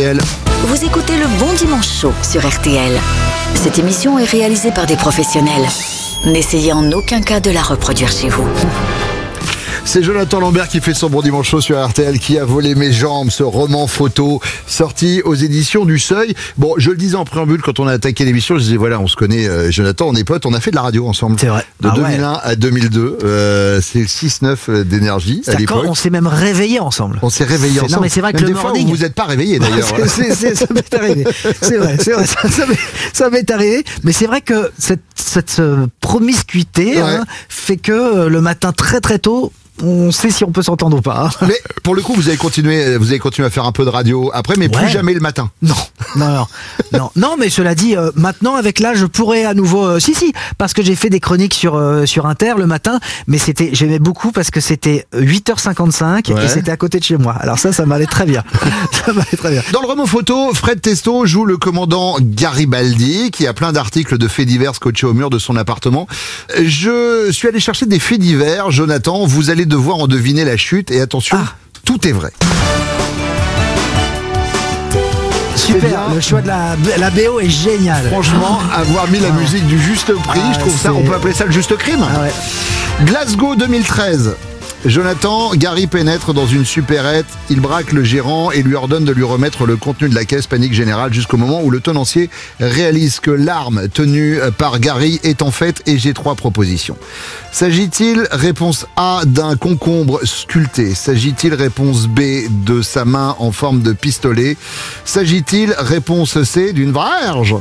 RTL. Vous écoutez le Bon Dimanche Show sur RTL. Cette émission est réalisée par des professionnels. N'essayez en aucun cas de la reproduire chez vous. C'est Jonathan Lambert qui fait son Bon Dimanche Show sur RTL, qui a volé mes jambes, ce roman photo sorti aux éditions du Seuil. Bon, je le disais en préambule quand on a attaqué l'émission, je disais voilà, on se connaît, Jonathan, on est potes, on a fait de la radio ensemble. C'est vrai. De 2001 à 2002, c'est le 6-9 d'énergie à l'époque. On s'est même réveillés ensemble. On s'est réveillés ensemble. Non mais c'est vrai que même le des fois morning... où vous n'êtes pas réveillés d'ailleurs. ça m'est arrivé. C'est vrai, ça m'est arrivé. Mais c'est vrai que cette promiscuité fait que le matin très très tôt, on sait si on peut s'entendre ou pas. Mais pour le coup, vous avez continué à faire un peu de radio après, mais plus jamais le matin. Non, mais cela dit, maintenant avec l'âge, je pourrais à nouveau, parce que j'ai fait des chroniques sur Inter le matin, mais j'aimais beaucoup parce que c'était 8h55 et c'était à côté de chez moi. Alors ça m'allait très bien. Dans le roman photo, Fred Testo joue le commandant Garibaldi, qui a plein d'articles de faits divers scotchés au mur de son appartement. Je suis allé chercher des faits divers, Jonathan, vous allez devoir en deviner la chute, et attention, tout est vrai. Super, le choix de la BO est génial. Franchement, avoir mis la musique du juste prix, je trouve ça, on peut appeler ça le juste crime. Glasgow 2013. Jonathan, Gary pénètre dans une supérette, il braque le gérant et lui ordonne de lui remettre le contenu de la caisse, panique générale jusqu'au moment où le tenancier réalise que l'arme tenue par Gary est en fait, et j'ai 3 propositions. S'agit-il, réponse A, d'un concombre sculpté? S'agit-il, réponse B, de sa main en forme de pistolet? S'agit-il, réponse C, d'une verge?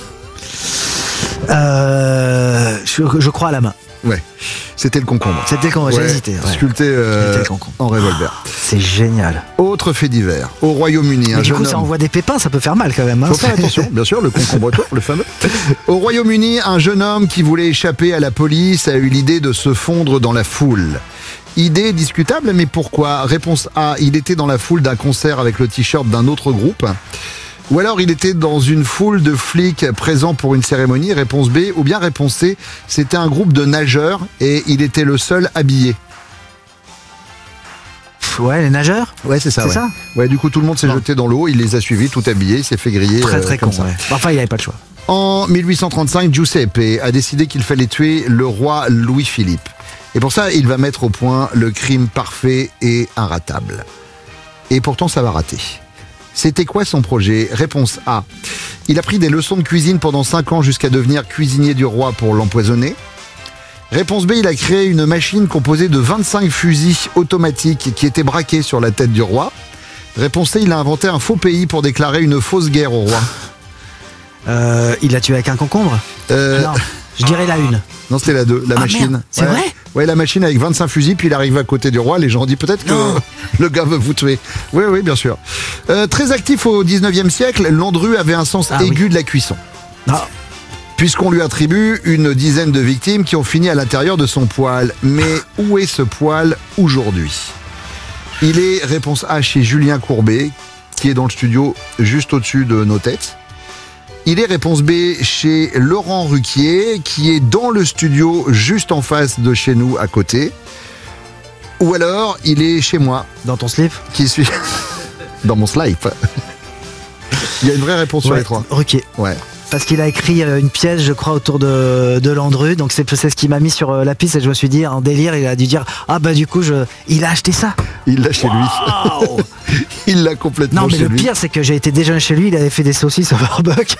Je crois à la main. Ouais, c'était le concombre. J'ai hésité. Sculpté en revolver. C'est génial. Autre fait divers. Au Royaume-Uni, un jeune homme... ça envoie des pépins, ça peut faire mal quand même. Faut faire attention, bien sûr, le concombre tour, le fameux. Au Royaume-Uni, un jeune homme qui voulait échapper à la police a eu l'idée de se fondre dans la foule. Idée discutable, mais pourquoi? Réponse A, il était dans la foule d'un concert avec le t-shirt d'un autre groupe. Ou alors il était dans une foule de flics présents pour une cérémonie, réponse B. Ou bien réponse C, c'était un groupe de nageurs et il était le seul habillé. Ouais, les nageurs? Ouais, c'est ça. C'est ça? Ouais, du coup tout le monde s'est jeté dans l'eau, il les a suivis, tout habillé, il s'est fait griller. Très con, ça. Ouais. Enfin, il n'y avait pas le choix. En 1835, Giuseppe a décidé qu'il fallait tuer le roi Louis-Philippe. Et pour ça, il va mettre au point le crime parfait et inratable. Et pourtant, ça va rater. C'était quoi son projet? Réponse A. Il a pris des leçons de cuisine pendant 5 ans jusqu'à devenir cuisinier du roi pour l'empoisonner. Réponse B. Il a créé une machine composée de 25 fusils automatiques qui étaient braqués sur la tête du roi. Réponse C. Il a inventé un faux pays pour déclarer une fausse guerre au roi. Il l'a tué avec un concombre? Non, je dirais la 1. Non, c'était la 2, la machine. Merde, c'est vrai? Ouais, la machine avec 25 fusils, puis il arrive à côté du roi, les gens disent peut-être que le gars veut vous tuer. Oui, bien sûr. Très actif au 19e siècle, Landru avait un sens aigu de la cuisson. Puisqu'on lui attribue une dizaine de victimes qui ont fini à l'intérieur de son poêle. Mais où est ce poêle aujourd'hui? Il est, réponse A, chez Julien Courbet, qui est dans le studio juste au-dessus de nos têtes. Il est, réponse B, chez Laurent Ruquier, qui est dans le studio juste en face de chez nous, à côté. Ou alors, il est chez moi. Dans ton slip? Qui suis dans mon slip. Il y a une vraie réponse sur les 3. Ruquier. Ouais. Parce qu'il a écrit une pièce, je crois, autour de Landru. Donc c'est ce qui m'a mis sur la piste. Et je me suis dit, en délire, il a dû dire, du coup, il a acheté ça. Il l'a chez lui. Il l'a complètement chez lui. Non, mais le pire, c'est que j'ai été déjeuner chez lui, il avait fait des saucisses au barbecue.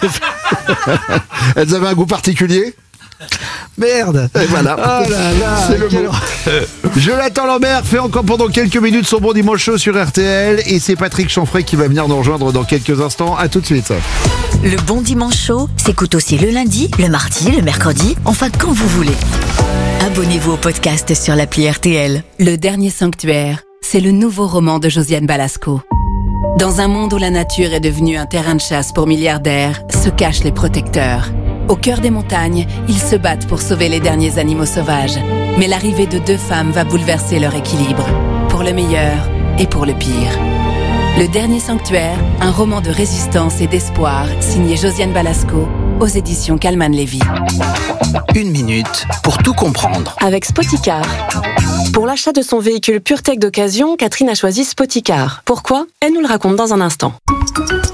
Elles avaient un goût particulier? Merde. Et voilà. Oh là là. C'est le mot. Jonathan Lambert fait encore pendant quelques minutes son Bon Dimanche Show sur RTL. Et c'est Patrick Chanfray qui va venir nous rejoindre dans quelques instants. À tout de suite. Le Bon Dimanche Show s'écoute aussi le lundi, le mardi, le mercredi, enfin quand vous voulez. Abonnez-vous au podcast sur l'appli RTL. Le dernier sanctuaire, c'est le nouveau roman de Josiane Balasco. Dans un monde où la nature est devenue un terrain de chasse pour milliardaires, se cachent les protecteurs. Au cœur des montagnes, ils se battent pour sauver les derniers animaux sauvages. Mais l'arrivée de 2 femmes va bouleverser leur équilibre, pour le meilleur et pour le pire. Le dernier sanctuaire, un roman de résistance et d'espoir, signé Josiane Balasco, aux éditions Calman Lévy. 1 minute pour tout comprendre. Avec Spoticar. Pour l'achat de son véhicule PureTech d'occasion, Catherine a choisi Spoticar. Pourquoi? Elle nous le raconte dans un instant.